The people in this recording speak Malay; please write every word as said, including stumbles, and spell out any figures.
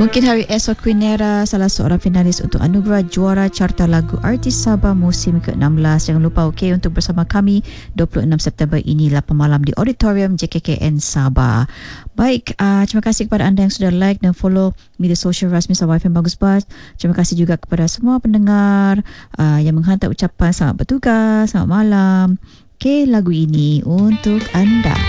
Mungkin hari esok Queen Nera salah seorang finalis untuk anugerah juara carta lagu artis Sabah musim ke enam belas. Jangan lupa okey untuk bersama kami dua puluh enam September ini lapan malam di Auditorium J K K N Sabah. Baik, uh, terima kasih kepada anda yang sudah like dan follow media sosial rasmi Sabah F M Bagus Bas. Terima kasih juga kepada semua pendengar uh, yang menghantar ucapan selamat bertugas, selamat malam. Okey, lagu ini untuk anda.